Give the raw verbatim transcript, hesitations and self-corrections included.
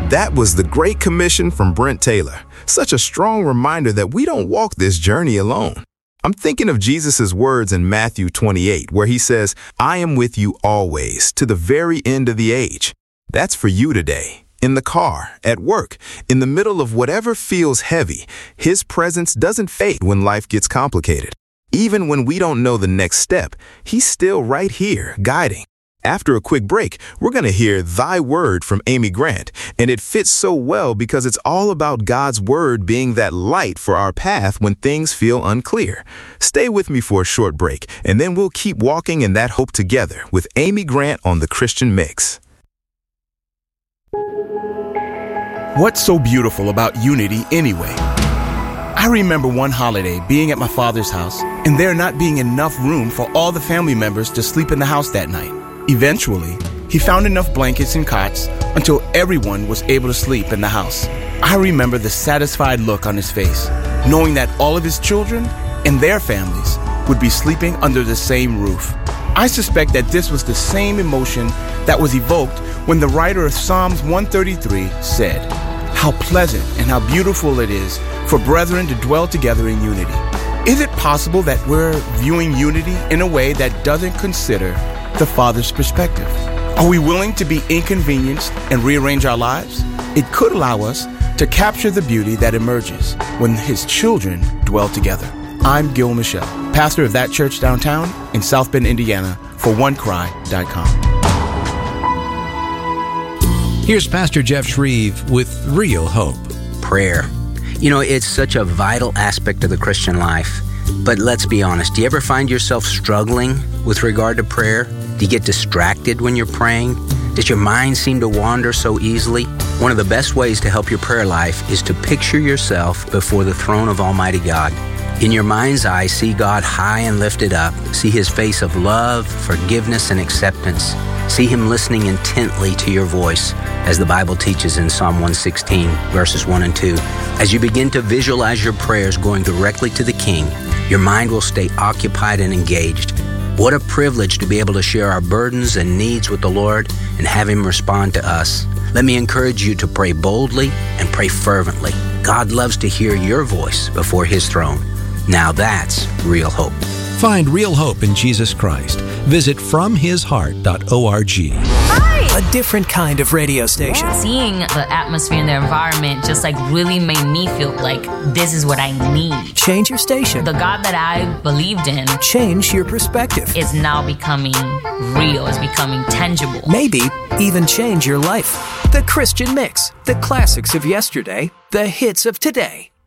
That was the Great Commission from Brent Taylor. Such a strong reminder that we don't walk this journey alone. I'm thinking of Jesus' words in Matthew twenty-eight, where he says, "I am with you always, to the very end of the age." That's for you today. In the car, at work, in the middle of whatever feels heavy, his presence doesn't fade when life gets complicated. Even when we don't know the next step, he's still right here, guiding. After a quick break, we're going to hear Thy Word from Amy Grant, and it fits so well because it's all about God's Word being that light for our path when things feel unclear. Stay with me for a short break, and then we'll keep walking in that hope together with Amy Grant on The Christian Mix. What's so beautiful about unity anyway? I remember one holiday being at my father's house and there not being enough room for all the family members to sleep in the house that night. Eventually, he found enough blankets and cots until everyone was able to sleep in the house. I remember the satisfied look on his face, knowing that all of his children and their families would be sleeping under the same roof. I suspect that this was the same emotion that was evoked when the writer of Psalms one thirty-three said, "How pleasant and how beautiful it is for brethren to dwell together in unity." Is it possible that we're viewing unity in a way that doesn't consider the Father's perspective? Are we willing to be inconvenienced and rearrange our lives? It could allow us to capture the beauty that emerges when His children dwell together. I'm Gil Michelle, pastor of that church downtown in South Bend, Indiana, for one cry dot com. Here's Pastor Jeff Shreve with Real Hope. Prayer. You know, it's such a vital aspect of the Christian life. But let's be honest, do you ever find yourself struggling with regard to prayer? Do you get distracted when you're praying? Does your mind seem to wander so easily? One of the best ways to help your prayer life is to picture yourself before the throne of Almighty God. In your mind's eye, see God high and lifted up. See His face of love, forgiveness, and acceptance. See Him listening intently to your voice, as the Bible teaches in Psalm one sixteen, verses one and two. As you begin to visualize your prayers going directly to the King, your mind will stay occupied and engaged. What a privilege to be able to share our burdens and needs with the Lord and have Him respond to us. Let me encourage you to pray boldly and pray fervently. God loves to hear your voice before His throne. Now that's real hope. Find real hope in Jesus Christ. Visit from his heart dot org. Hi! A different kind of radio station. Seeing the atmosphere and the environment just like really made me feel like this is what I need. Change your station. The God that I believed in. Change your perspective. Is now becoming real. It's becoming tangible. Maybe even change your life. The Christian Mix. The classics of yesterday. The hits of today.